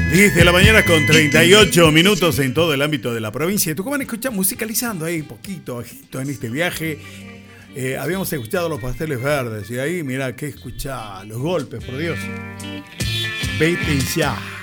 10 de la mañana con 38 minutos en todo el ámbito de la provincia de Tucumán. Escuchamos musicalizando ahí poquito, bajito en este viaje. Habíamos escuchado Los Pasteles Verdes y ahí, mirá, que escuchá, Los Golpes, por Dios. Vete ya.